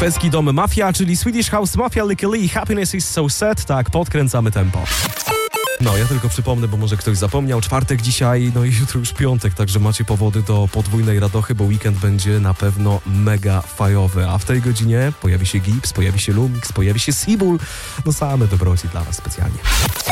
Szwedzki dom Mafia, czyli Swedish House Mafia, Lykke Li, Happiness is so sad. Tak, podkręcamy tempo. No, ja tylko przypomnę, bo może ktoś zapomniał, czwartek dzisiaj, no i jutro już piątek, także macie powody do podwójnej radochy, bo weekend będzie na pewno mega fajowy, a w tej godzinie pojawi się Gibbs, pojawi się Lumix, pojawi się Seabull, no same dobroci dla was specjalnie.